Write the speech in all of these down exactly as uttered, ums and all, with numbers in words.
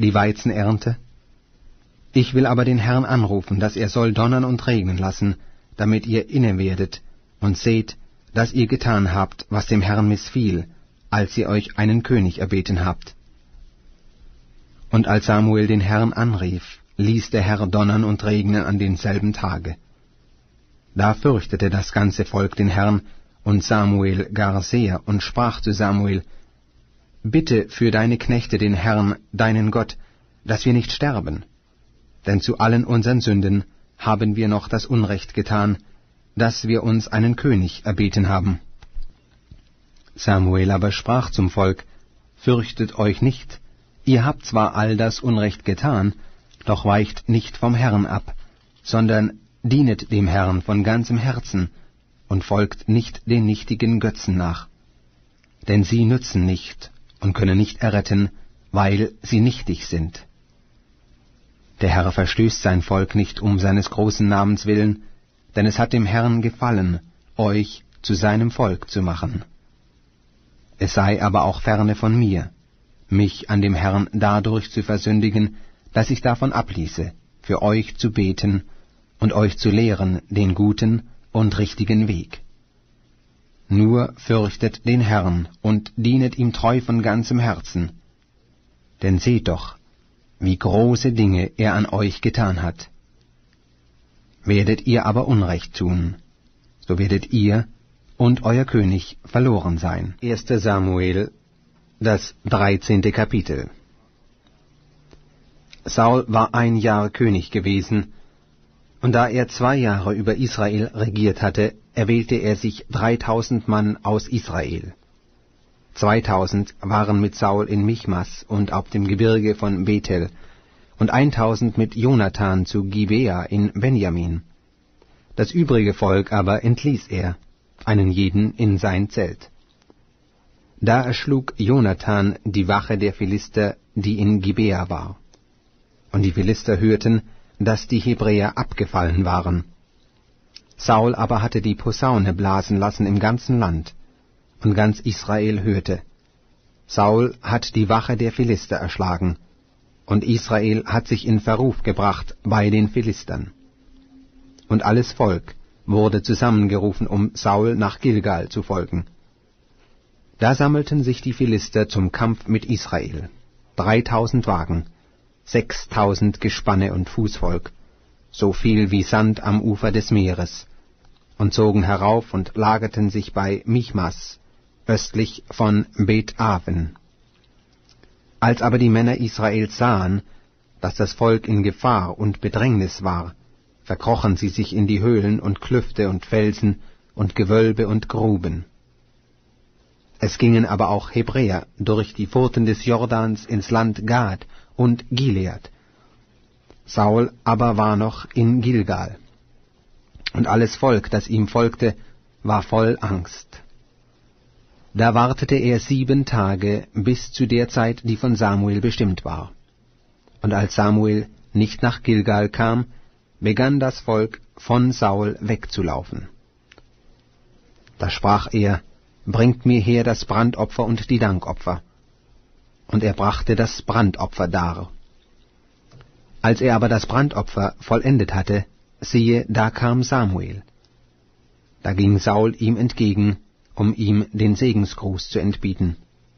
die Weizenernte? Ich will aber den Herrn anrufen, dass er soll donnern und regnen lassen, damit ihr inne werdet und seht, dass ihr getan habt, was dem Herrn missfiel, als ihr euch einen König erbeten habt. Und als Samuel den Herrn anrief, ließ der Herr donnern und regnen an denselben Tage. Da fürchtete das ganze Volk den Herrn und Samuel gar sehr und sprach zu Samuel: Bitte für deine Knechte den Herrn, deinen Gott, dass wir nicht sterben. Denn zu allen unseren Sünden haben wir noch das Unrecht getan, dass wir uns einen König erbeten haben. Samuel aber sprach zum Volk: Fürchtet euch nicht, ihr habt zwar all das Unrecht getan, doch weicht nicht vom Herrn ab, sondern dienet dem Herrn von ganzem Herzen und folgt nicht den nichtigen Götzen nach. Denn sie nützen nicht und können nicht erretten, weil sie nichtig sind. Der Herr verstößt sein Volk nicht um seines großen Namens willen, denn es hat dem Herrn gefallen, euch zu seinem Volk zu machen. Es sei aber auch ferne von mir, mich an dem Herrn dadurch zu versündigen, dass ich davon abließe, für euch zu beten und euch zu lehren den guten und richtigen Weg. Nur fürchtet den Herrn und dienet ihm treu von ganzem Herzen. Denn seht doch, wie große Dinge er an euch getan hat. Werdet ihr aber Unrecht tun, so werdet ihr und euer König verloren sein. erster Samuel, das dreizehnte Kapitel. Saul war ein Jahr König gewesen, und da er zwei Jahre über Israel regiert hatte, erwählte er sich dreitausend Mann aus Israel. Zweitausend waren mit Saul in Michmas und auf dem Gebirge von Bethel, und eintausend mit Jonathan zu Gibea in Benjamin. Das übrige Volk aber entließ er, einen jeden in sein Zelt. Da erschlug Jonathan die Wache der Philister, die in Gibea war. Und die Philister hörten, dass die Hebräer abgefallen waren. Saul aber hatte die Posaune blasen lassen im ganzen Land, und ganz Israel hörte: Saul hat die Wache der Philister erschlagen, und Israel hat sich in Verruf gebracht bei den Philistern. Und alles Volk wurde zusammengerufen, um Saul nach Gilgal zu folgen. Da sammelten sich die Philister zum Kampf mit Israel, dreitausend Wagen, sechstausend Gespanne und Fußvolk, so viel wie Sand am Ufer des Meeres, und zogen herauf und lagerten sich bei Michmas, östlich von Bet-Aven. Als aber die Männer Israels sahen, dass das Volk in Gefahr und Bedrängnis war, verkrochen sie sich in die Höhlen und Klüfte und Felsen und Gewölbe und Gruben. Es gingen aber auch Hebräer durch die Furten des Jordans ins Land Gad und Gilead. Saul aber war noch in Gilgal, und alles Volk, das ihm folgte, war voll Angst. Da wartete er sieben Tage bis zu der Zeit, die von Samuel bestimmt war. Und als Samuel nicht nach Gilgal kam, begann das Volk von Saul wegzulaufen. Da sprach er: Bringt mir her das Brandopfer und die Dankopfer. Und er brachte das Brandopfer dar. Als er aber das Brandopfer vollendet hatte, siehe, da kam Samuel. Da ging Saul ihm entgegen, um ihm den Segensgruß zu entbieten.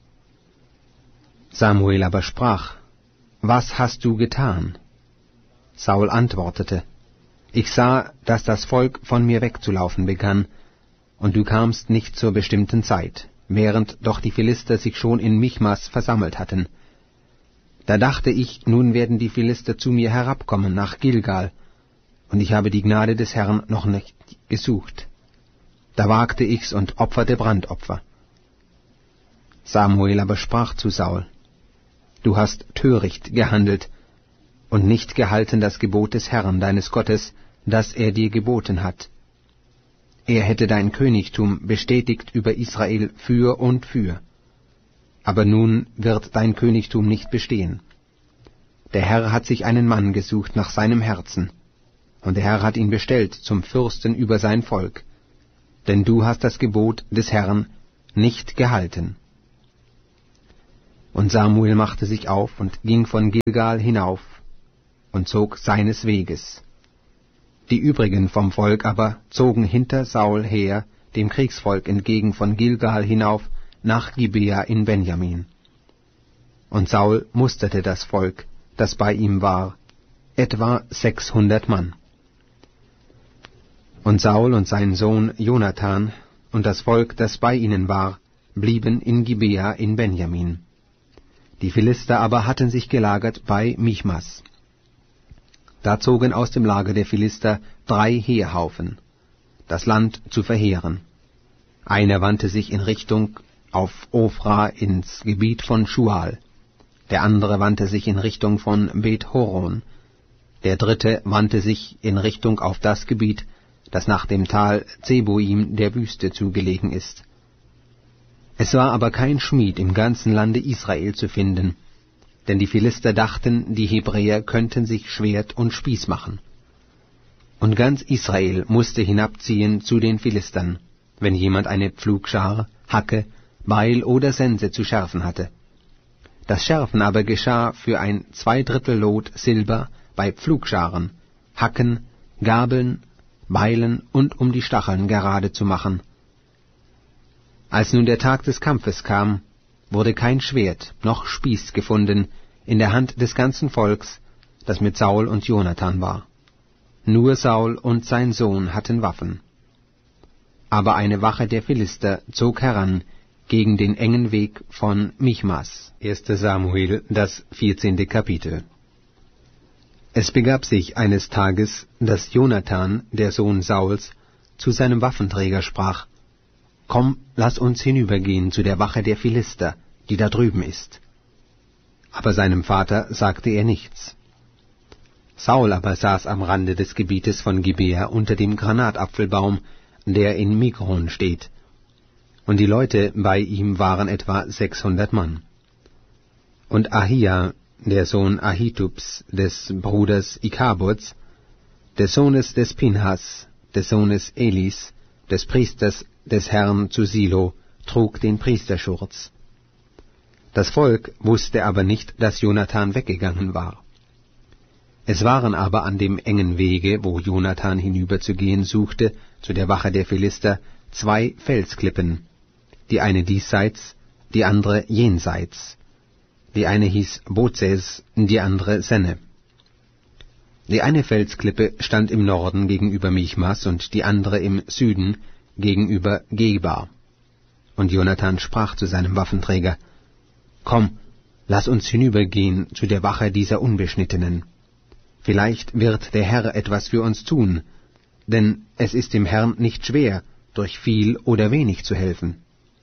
Samuel aber sprach: Was hast du getan? Saul antwortete: Ich sah, dass das Volk von mir wegzulaufen begann, und du kamst nicht zur bestimmten Zeit, während doch die Philister sich schon in Michmas versammelt hatten. Da dachte ich, nun werden die Philister zu mir herabkommen nach Gilgal, und ich habe die Gnade des Herrn noch nicht gesucht. Da wagte ich's und opferte Brandopfer. Samuel aber sprach zu Saul: Du hast töricht gehandelt und nicht gehalten das Gebot des Herrn deines Gottes, das er dir geboten hat. Er hätte dein Königtum bestätigt über Israel für und für. Aber nun wird dein Königtum nicht bestehen. Der Herr hat sich einen Mann gesucht nach seinem Herzen, und der Herr hat ihn bestellt zum Fürsten über sein Volk, denn du hast das Gebot des Herrn nicht gehalten. Und Samuel machte sich auf und ging von Gilgal hinauf und zog seines Weges. Die übrigen vom Volk aber zogen hinter Saul her, dem Kriegsvolk entgegen von Gilgal hinauf nach Gibea in Benjamin. Und Saul musterte das Volk, das bei ihm war, etwa sechshundert Mann. Und Saul und sein Sohn Jonathan und das Volk, das bei ihnen war, blieben in Gibea in Benjamin. Die Philister aber hatten sich gelagert bei Michmas. Da zogen aus dem Lager der Philister drei Heerhaufen, das Land zu verheeren. Einer wandte sich in Richtung auf Ophra ins Gebiet von Schual, der andere wandte sich in Richtung von Bet-Horon, der dritte wandte sich in Richtung auf das Gebiet, das nach dem Tal Zeboim der Wüste zugelegen ist. Es war aber kein Schmied im ganzen Lande Israel zu finden, denn die Philister dachten, die Hebräer könnten sich Schwert und Spieß machen. Und ganz Israel musste hinabziehen zu den Philistern, wenn jemand eine Pflugschar, Hacke, Beil oder Sense zu schärfen hatte. Das Schärfen aber geschah für ein Zweidrittellot Silber bei Pflugscharen, Hacken, Gabeln, Beilen und um die Stacheln gerade zu machen. Als nun der Tag des Kampfes kam, wurde kein Schwert noch Spieß gefunden in der Hand des ganzen Volks, das mit Saul und Jonathan war. Nur Saul und sein Sohn hatten Waffen. Aber eine Wache der Philister zog heran gegen den engen Weg von Michmas. erster Samuel, das vierzehnte Kapitel. Es begab sich eines Tages, dass Jonathan, der Sohn Sauls, zu seinem Waffenträger sprach: »Komm, lass uns hinübergehen zu der Wache der Philister, die da drüben ist.« Aber seinem Vater sagte er nichts. Saul aber saß am Rande des Gebietes von Gibea unter dem Granatapfelbaum, der in Migron steht, und die Leute bei ihm waren etwa sechshundert Mann. Und Ahia, der Sohn Ahitubs, des Bruders Ikabods, des Sohnes des Pinhas, des Sohnes Elis, des Priesters des Herrn zu Silo, trug den Priesterschurz. Das Volk wusste aber nicht, dass Jonathan weggegangen war. Es waren aber an dem engen Wege, wo Jonathan hinüberzugehen suchte, zu der Wache der Philister, zwei Felsklippen, die eine diesseits, die andere jenseits. Die eine hieß Bozes, die andere Senne. Die eine Felsklippe stand im Norden gegenüber Michmas und die andere im Süden gegenüber Geba. Und Jonathan sprach zu seinem Waffenträger: »Komm, lass uns hinübergehen zu der Wache dieser Unbeschnittenen. Vielleicht wird der Herr etwas für uns tun, denn es ist dem Herrn nicht schwer, durch viel oder wenig zu helfen.«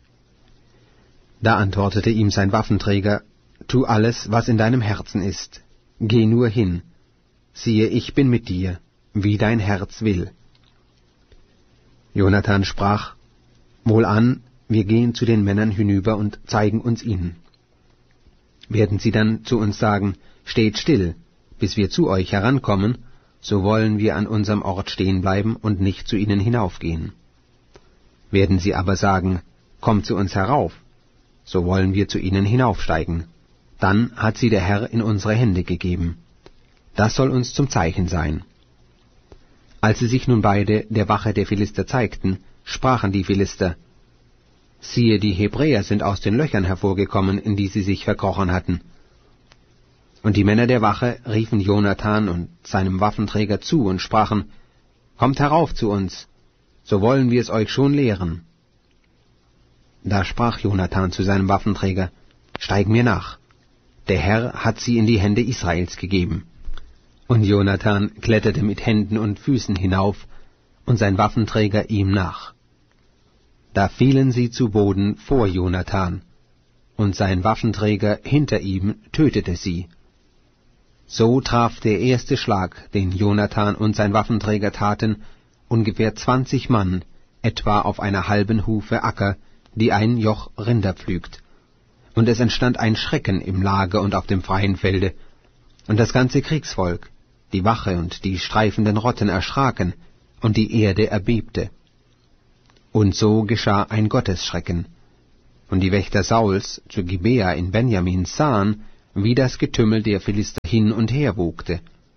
Da antwortete ihm sein Waffenträger: »Tu alles, was in deinem Herzen ist. Geh nur hin. Siehe, ich bin mit dir, wie dein Herz will.« Jonathan sprach: »Wohlan, wir gehen zu den Männern hinüber und zeigen uns ihnen. Werden sie dann zu uns sagen: Steht still, bis wir zu euch herankommen, so wollen wir an unserem Ort stehen bleiben und nicht zu ihnen hinaufgehen. Werden sie aber sagen: Kommt zu uns herauf, so wollen wir zu ihnen hinaufsteigen. Dann hat sie der Herr in unsere Hände gegeben. Das soll uns zum Zeichen sein.« Als sie sich nun beide der Wache der Philister zeigten, sprachen die Philister: »Siehe, die Hebräer sind aus den Löchern hervorgekommen, in die sie sich verkrochen hatten.« Und die Männer der Wache riefen Jonathan und seinem Waffenträger zu und sprachen: »Kommt herauf zu uns, so wollen wir es euch schon lehren.« Da sprach Jonathan zu seinem Waffenträger: »Steig mir nach, der Herr hat sie in die Hände Israels gegeben.« Und Jonathan kletterte mit Händen und Füßen hinauf, und sein Waffenträger ihm nach. Da fielen sie zu Boden vor Jonathan, und sein Waffenträger hinter ihm tötete sie. So traf der erste Schlag, den Jonathan und sein Waffenträger taten, ungefähr zwanzig Mann, etwa auf einer halben Hufe Acker, die ein Joch Rinder pflügt. Und es entstand ein Schrecken im Lager und auf dem freien Felde, und das ganze Kriegsvolk, die Wache und die streifenden Rotten erschraken, und die Erde erbebte. Und so geschah ein Gottesschrecken, Und die Wächter Sauls zu Gibea in Benjamin sahen, wie das Getümmel der Philister hin und her wogte.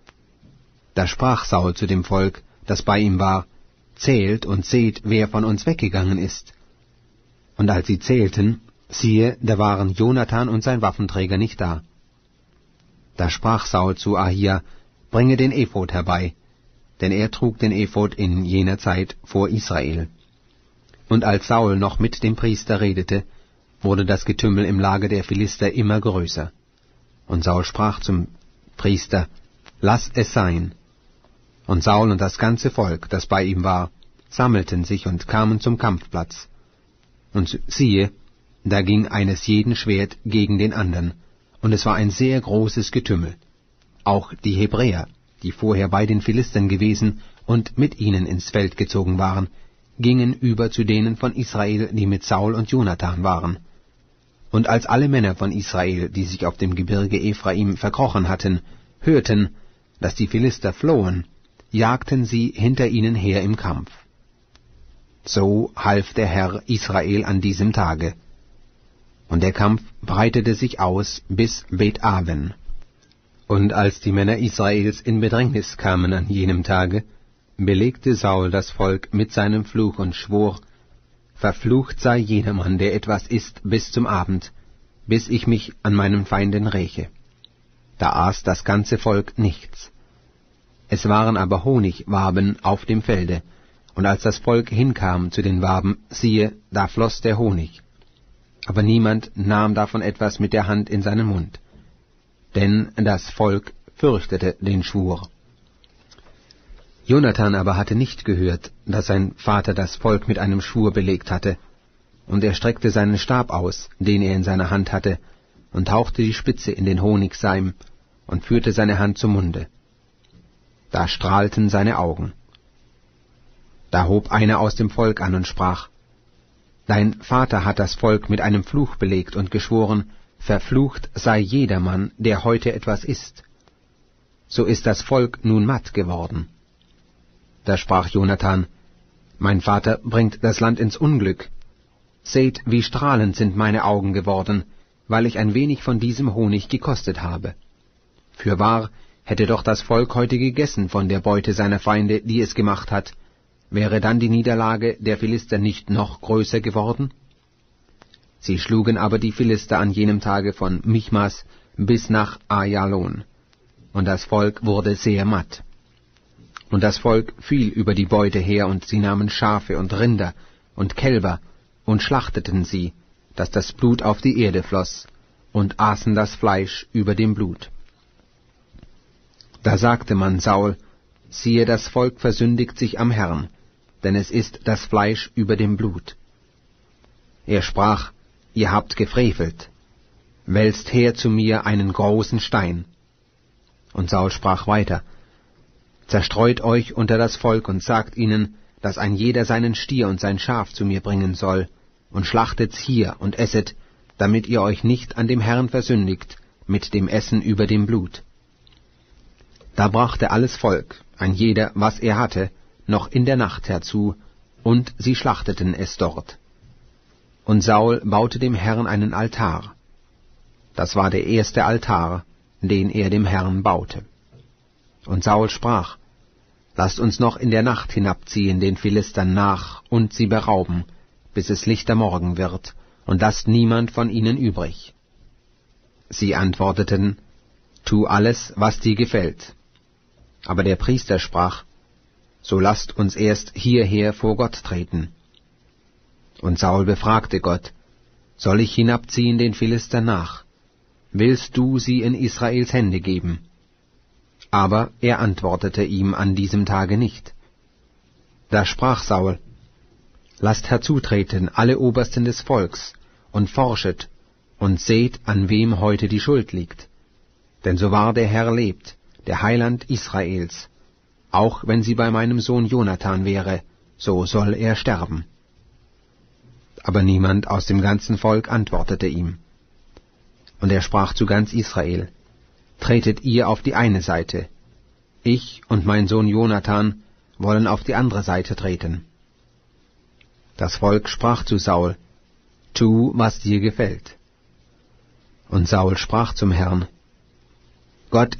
Da sprach Saul zu dem Volk, das bei ihm war, »Zählt und seht, wer von uns weggegangen ist.« Und als sie zählten, siehe, da waren Jonathan und sein Waffenträger nicht da. Da sprach Saul zu Ahia, »Bringe den Ephod herbei«, denn er trug den Ephod in jener Zeit vor Israel. Und als Saul noch mit dem Priester redete, wurde das Getümmel im Lager der Philister immer größer. Und Saul sprach zum Priester, »Lass es sein.« Und Saul und das ganze Volk, das bei ihm war, sammelten sich und kamen zum Kampfplatz. Und siehe, da ging eines jeden Schwert gegen den andern, und es war ein sehr großes Getümmel. Auch die Hebräer, die vorher bei den Philistern gewesen und mit ihnen ins Feld gezogen waren, gingen über zu denen von Israel, die mit Saul und Jonathan waren. Und als alle Männer von Israel, die sich auf dem Gebirge Ephraim verkrochen hatten, hörten, dass die Philister flohen, jagten sie hinter ihnen her im Kampf. So half der Herr Israel an diesem Tage. Und der Kampf breitete sich aus bis Bet-Aven. Und als die Männer Israels in Bedrängnis kamen an jenem Tage, belegte Saul das Volk mit seinem Fluch und schwor, »Verflucht sei jedermann, der etwas isst bis zum Abend, bis ich mich an meinen Feinden räche.« Da aß das ganze Volk nichts. Es waren aber Honigwaben auf dem Felde, und als das Volk hinkam zu den Waben, siehe, da floss der Honig. Aber niemand nahm davon etwas mit der Hand in seinen Mund, denn das Volk fürchtete den Schwur. Jonathan aber hatte nicht gehört, dass sein Vater das Volk mit einem Schwur belegt hatte, und er streckte seinen Stab aus, den er in seiner Hand hatte, und hauchte die Spitze in den Honigseim und führte seine Hand zum Munde. Da strahlten seine Augen. Da hob einer aus dem Volk an und sprach, »Dein Vater hat das Volk mit einem Fluch belegt und geschworen, verflucht sei jedermann, der heute etwas isst. So ist das Volk nun matt geworden.« Da sprach Jonathan, »Mein Vater bringt das Land ins Unglück. Seht, wie strahlend sind meine Augen geworden, weil ich ein wenig von diesem Honig gekostet habe. Fürwahr, hätte doch das Volk heute gegessen von der Beute seiner Feinde, die es gemacht hat, wäre dann die Niederlage der Philister nicht noch größer geworden? Sie schlugen aber die Philister an jenem Tage von Michmas bis nach Ajalon, und das Volk wurde sehr matt. Und das Volk fiel über die Beute her, und sie nahmen Schafe und Rinder und Kälber und schlachteten sie, dass das Blut auf die Erde floss, und aßen das Fleisch über dem Blut. Da sagte man Saul, siehe, das Volk versündigt sich am Herrn, denn es ist das Fleisch über dem Blut. Er sprach, ihr habt gefrevelt, wälzt her zu mir einen großen Stein. Und Saul sprach weiter, zerstreut euch unter das Volk und sagt ihnen, dass ein jeder seinen Stier und sein Schaf zu mir bringen soll, und schlachtet's hier und esset, damit ihr euch nicht an dem Herrn versündigt mit dem Essen über dem Blut. Da brachte alles Volk, ein jeder, was er hatte, noch in der Nacht herzu, und sie schlachteten es dort. Und Saul baute dem Herrn einen Altar. Das war der erste Altar, den er dem Herrn baute. Und Saul sprach, lasst uns noch in der Nacht hinabziehen den Philistern nach und sie berauben, bis es lichter Morgen wird, und lasst niemand von ihnen übrig. Sie antworteten, tu alles, was dir gefällt. Aber der Priester sprach, so lasst uns erst hierher vor Gott treten. Und Saul befragte Gott, soll ich hinabziehen den Philistern nach? Willst du sie in Israels Hände geben? Aber er antwortete ihm an diesem Tage nicht. Da sprach Saul, lasst herzutreten alle Obersten des Volks, und forschet, und seht, an wem heute die Schuld liegt. Denn so wahr der Herr lebt, der Heiland Israels, auch wenn sie bei meinem Sohn Jonathan wäre, so soll er sterben. Aber niemand aus dem ganzen Volk antwortete ihm. Und er sprach zu ganz Israel, tretet ihr auf die eine Seite, ich und mein Sohn Jonathan wollen auf die andere Seite treten. Das Volk sprach zu Saul, tu, was dir gefällt. Und Saul sprach zum Herrn: Gott